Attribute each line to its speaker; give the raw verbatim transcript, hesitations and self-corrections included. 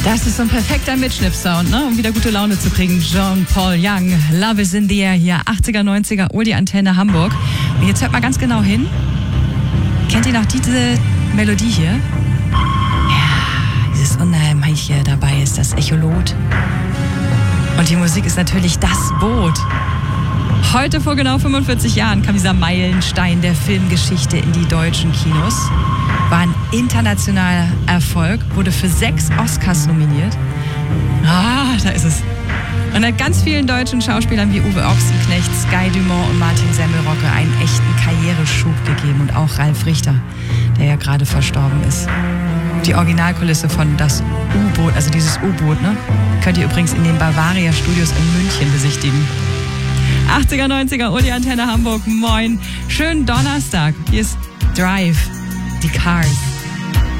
Speaker 1: Das ist so ein perfekter Mitschnipp-Sound, ne? Um wieder gute Laune zu kriegen. Jean-Paul Young, Love is in the air hier, achtziger, neunziger, Oldie Antenne Hamburg. Und jetzt hört mal ganz genau hin. Kennt ihr noch diese Melodie hier? Ja, dieses Unheimliche dabei ist das Echolot. Und die Musik ist natürlich Das Boot. Heute vor genau fünfundvierzig Jahren kam dieser Meilenstein der Filmgeschichte in die deutschen Kinos. War ein internationaler Erfolg, wurde für sechs Oscars nominiert. Ah, da ist es. Und hat ganz vielen deutschen Schauspielern wie Uwe Ochsenknecht, Sky Dumont und Martin Semmelrocke einen echten Karriereschub gegeben. Und auch Ralf Richter, der ja gerade verstorben ist. Die Originalkulisse von Das U-Boot, also dieses U-Boot, ne, könnt ihr übrigens in den Bavaria Studios in München besichtigen. achtziger, neunziger, Oldie Antenne Hamburg, moin. Schönen Donnerstag. Hier ist Drive, die Cars.